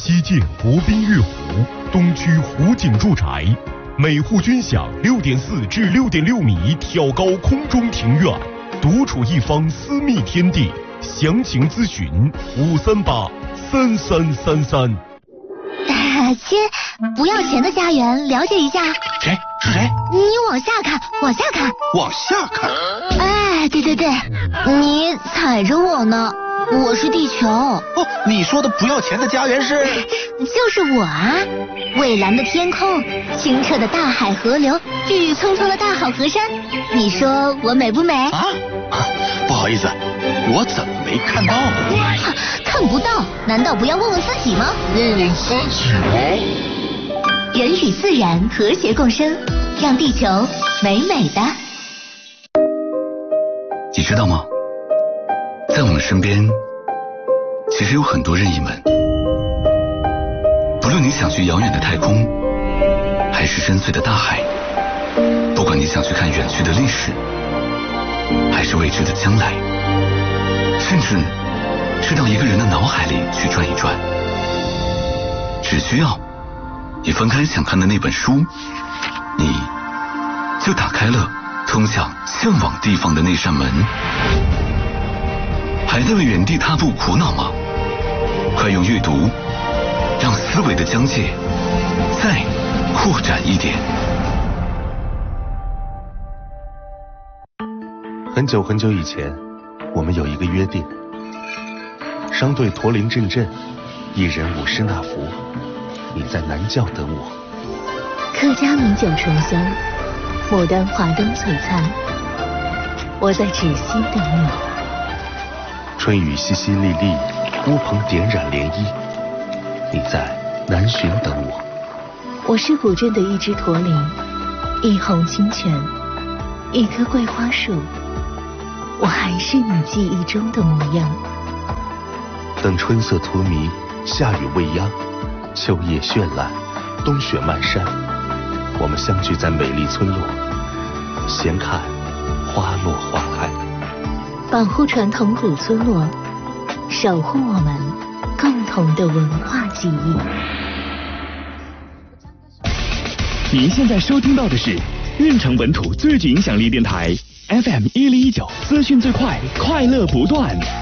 西建国宾悦湖，东区湖景住宅，每户均享6.4至6.6米挑高空中庭院，独处一方私密天地。详情咨询5383333。 亲，不要钱的家园，了解一下。 谁？是谁？ 你往下看，往下看， 往下看。 哎，对，你踩着我呢，我是地球。 哦，你说的不要钱的家园是？ 就是我啊！蔚蓝的天空，清澈的大海河流，郁郁葱葱的大好河山，你说我美不美？ 啊，不好意思，我怎么没看到呢？ 看不到，难道不要问问自己吗？ 问问自己吗？ 人与自然和谐共生，让地球美美的。 你知道吗？在我们身边，其实有很多任意门。不论你想去遥远的太空，还是深邃的大海，不管你想去看远去的历史，还是未知的将来，甚至是到一个人的脑海里去转一转，只需要你翻开想看的那本书，你就打开了通向向往地方的那扇门。还在为原地踏步苦恼吗？快用阅读让思维的疆界再扩展一点。 很久很久以前，我们有一个约定，商队驼铃阵阵，一人舞诗那福，你在南教等我。 客家米酒醇香，牡丹华灯璀璨，我在芷溪等你。 春雨淅淅沥沥，乌篷点染涟漪，你在南浔等我。 我是古镇的一只驼铃，一泓清泉，一棵桂花树，我还是你记忆中的模样。 等春色荼蘼，夏雨未央，秋叶绚烂，冬雪漫山，我们相聚在美丽村落，闲看花落花开。 保护传统古村落，守护我们共同的文化记忆。 您现在收听到的是运城本土最具影响力电台 FM 1019，资讯最快，快乐不断。